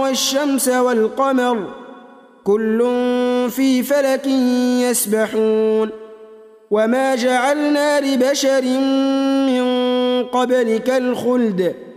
والشمس والقمر كل في فلك يسبحون وما جعلنا لبشر من قبلك الخلد